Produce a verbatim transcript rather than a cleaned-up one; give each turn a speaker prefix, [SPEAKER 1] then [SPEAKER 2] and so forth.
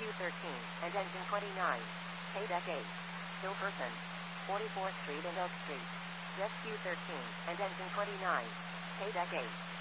[SPEAKER 1] Rescue thirteen, and Engine twenty-nine. K-Deck eight. Hilferson. forty-fourth Street and Oak Street. Rescue thirteen, and Engine twenty-nine. K-Deck eight.